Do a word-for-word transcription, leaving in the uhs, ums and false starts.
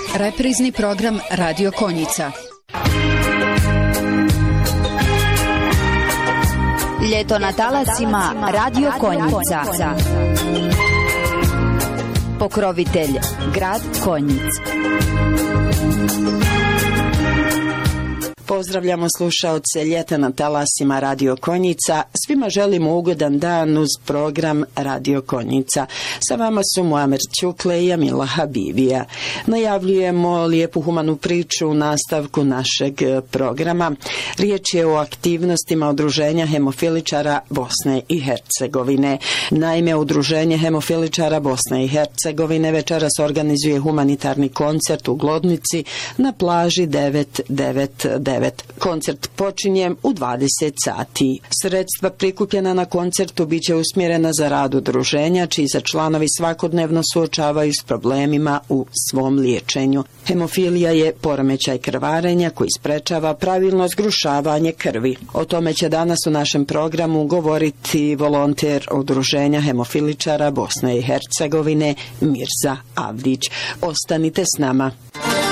Reprizni program Radio Konjica. Ljeto na talasima Radio Konjica. Pokrovitelj grad Konjic. Pozdravljamo slušaoce Ljeta na talasima Radio Konjica. Svima želimo ugodan dan uz program Radio Konjica. Sa vama su Muamer Ćukle i Amila Habibija. Najavljujemo lijepu humanu priču u nastavku našeg programa. Riječ je o aktivnostima Udruženja hemofiličara Bosne i Hercegovine. Naime, Udruženje hemofiličara Bosne i Hercegovine večeras organizuje humanitarni koncert u Glodnici na plaži devet devet devet. Koncert počinje u dvadeset sati. Sredstva prikupljena na koncertu biće usmjerena za rad udruženja, čiji se članovi svakodnevno suočavaju s problemima u svom liječenju. Hemofilija je poremećaj krvarenja koji sprečava pravilno zgrušavanje krvi. O tome će danas u našem programu govoriti volonter Udruženja hemofiličara Bosne i Hercegovine Mirza Avdić. Ostanite s nama.